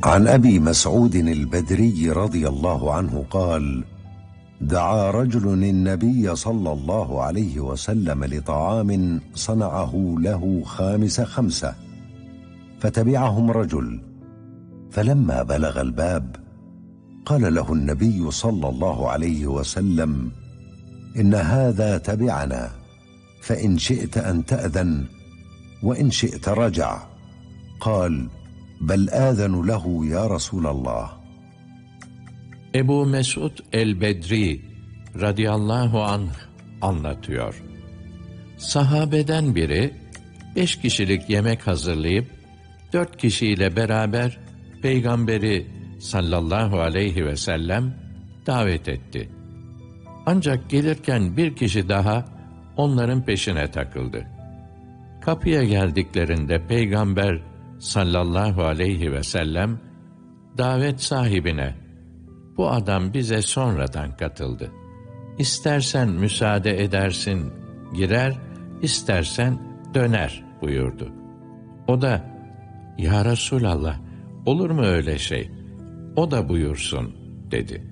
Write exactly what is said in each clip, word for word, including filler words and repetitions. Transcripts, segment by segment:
عن أبي مسعود البدري رضي الله عنه قال: دعا رجل النبي صلى الله عليه وسلم لطعام صنعه له خامس خمسة، فتبعهم رجل، فلما بلغ الباب قال له النبي صلى الله عليه وسلم: إن هذا تبعنا، فإن شئت أن تأذن وإن شئت رجع. قال: بل آذن له يا رسول الله. Ebu Mesud el-Bedri radıyallahu anh anlatıyor. Sahabeden biri beş kişilik yemek hazırlayıp dört kişiyle beraber Peygamberi sallallahu aleyhi ve sellem davet etti. Ancak gelirken bir kişi daha onların peşine takıldı. Kapıya geldiklerinde Peygamber sallallahu aleyhi ve sellem davet sahibine, bu adam bize sonradan katıldı. İstersen müsaade edersin girer, istersen döner buyurdu. O da, ya Resulallah, olur mu öyle şey? O da buyursun dedi.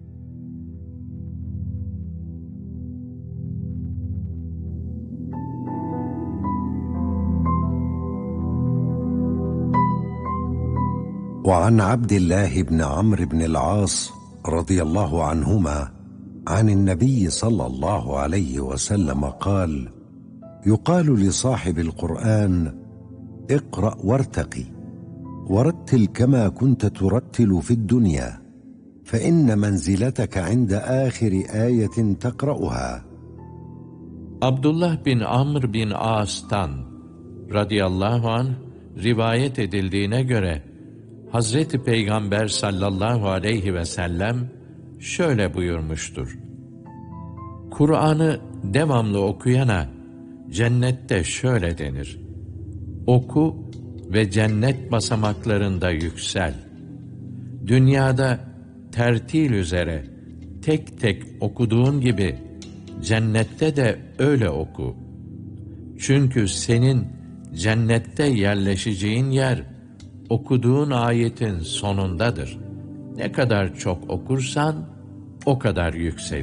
وعن عبد الله بن عمرو بن العاص رضي الله عنهما عن النبي صلى الله عليه وسلم قال: يقال لصاحب القرآن: اقرأ وارتقي، ورتل كما كنت ترتل في الدنيا، فإن منزلتك عند آخر آية تقرأها. Abdullah bin Amr bin As'tan radıyallahu anh rivayet edildiğine göre Hazreti Peygamber sallallahu aleyhi ve sellem şöyle buyurmuştur: Kur'an'ı devamlı okuyana cennette şöyle denir: oku ve cennet basamaklarında yüksel. Dünyada tertil üzere tek tek okuduğun gibi cennette de öyle oku. Çünkü senin cennette yerleşeceğin yer okuduğun ayetin sonundadır. Ne kadar çok okursan o kadar yüksel.